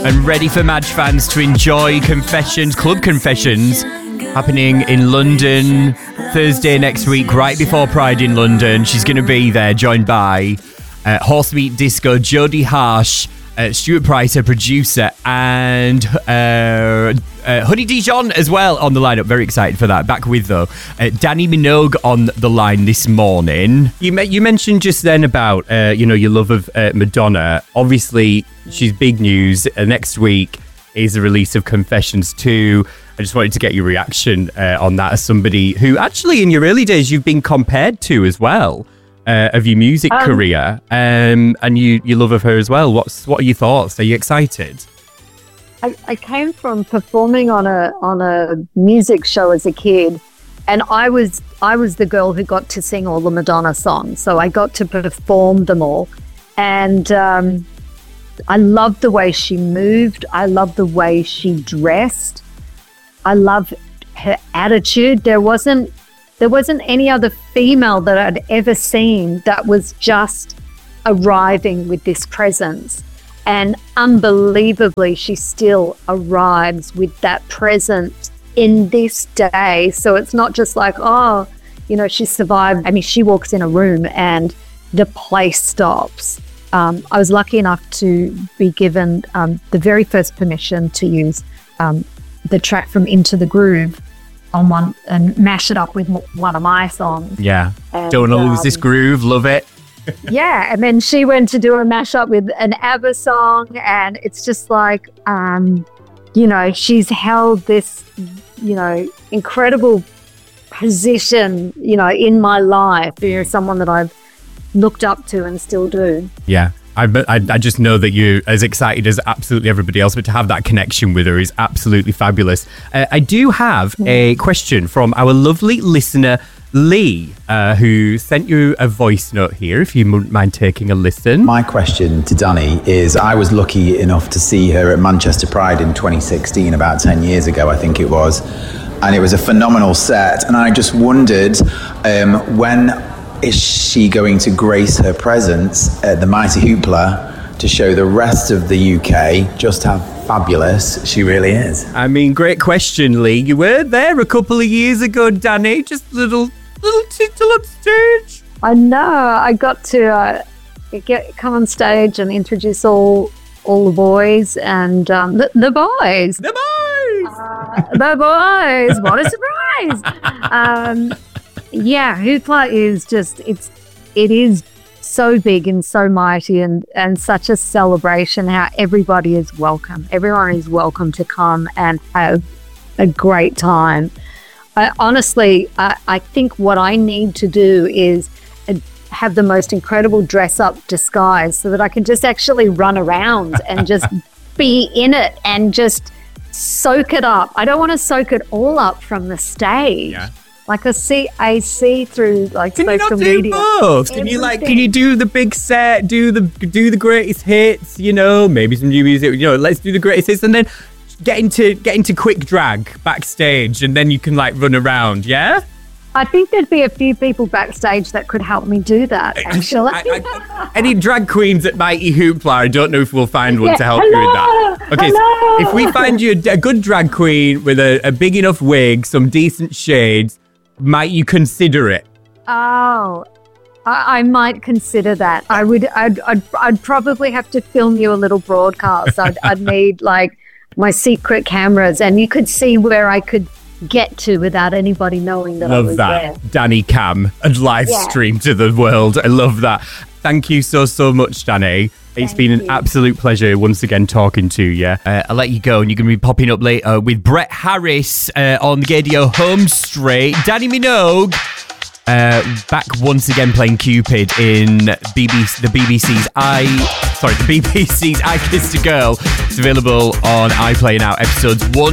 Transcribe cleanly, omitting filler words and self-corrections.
and ready for Madge fans to enjoy Club Confessions, happening in London Thursday next week, right before Pride in London. She's going to be there, joined by Horsemeat Disco, Jodie Harsh, Stuart Price, her producer, and Honey Dijon as well on the lineup. Very excited for that. Back with, though, Dannii Minogue on the line this morning. You mentioned just then about your love of Madonna. Obviously, she's big news. Next week is the release of Confessions 2. I just wanted to get your reaction on that as somebody who actually in your early days you've been compared to as well. Of your music career, and you love of her as well. What are your thoughts? Are you excited? I came from performing on a music show as a kid, and I was the girl who got to sing all the Madonna songs. So I got to perform them all, and I loved the way she moved. I loved the way she dressed. I loved her attitude. There wasn't any other female that I'd ever seen that was just arriving with this presence. And unbelievably, she still arrives with that presence in this day. So it's not just like, she survived. I mean, she walks in a room and the place stops. I was lucky enough to be given the very first permission to use the track from Into the Groove on one and mash it up with one of my songs. Yeah. And, Don't lose this groove. Love it. Yeah. And then she went to do a mashup with an ABBA song. And it's just like, she's held this, incredible position, in my life. Someone that I've looked up to and still do. Yeah. I just know that you're as excited as absolutely everybody else, but to have that connection with her is absolutely fabulous. I do have a question from our lovely listener, Lee, who sent you a voice note here, if you wouldn't mind taking a listen. My question to Dannii is, I was lucky enough to see her at Manchester Pride in 2016, about 10 years ago, I think it was. And it was a phenomenal set. And I just wondered, when is she going to grace her presence at the Mighty Hoopla to show the rest of the UK just how fabulous she really is? I mean, great question, Lee. You were there a couple of years ago, Dannii. Just a little title on stage. I know. I got to come on stage and introduce all the boys and the boys. The boys! The boys! What a surprise! Yeah, Hoopla is it is so big and so mighty and such a celebration how everybody is welcome. Everyone is welcome to come and have a great time. Honestly, I think what I need to do is have the most incredible dress-up disguise so that I can just actually run around and just be in it and just soak it up. I don't want to soak it all up from the stage. Yeah. Like I see through like can social media. Can you not do both? Can you do the big set, do the greatest hits, maybe some new music, let's do the greatest hits and then get into quick drag backstage and then you can like run around, yeah? I think there'd be a few people backstage that could help me do that, actually. Any drag queens at Mighty Hoopla? I don't know if we'll find one to help you with that. Okay, so if we find you a good drag queen with a big enough wig, some decent shades, might you consider it? Oh, I might consider that. I'd probably have to film you a little broadcast. I'd need like my secret cameras, and you could see where I could get to without anybody knowing that I was there. Love that. Dannii Cam and live stream to the world. I love that. Thank you so much, Dannii. It's been an absolute pleasure once again talking to you. I'll let you go, and you're going to be popping up later with Brett Harris on the Home Straight. Dannii Minogue back once again playing Cupid in the BBC's I Kissed a Girl. It's available on iPlayer now, episodes 1